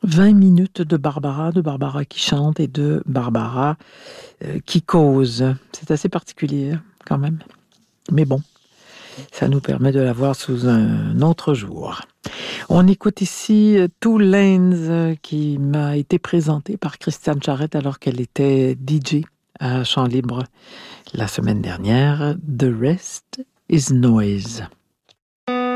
20 minutes de Barbara qui chante et de Barbara qui cause. C'est assez particulier quand même. Mais bon, ça nous permet de la voir sous un autre jour. On écoute ici Two Lanes qui m'a été présentée par Christiane Charette alors qu'elle était DJ à Chant Libre la semaine dernière. The Rest is Noise.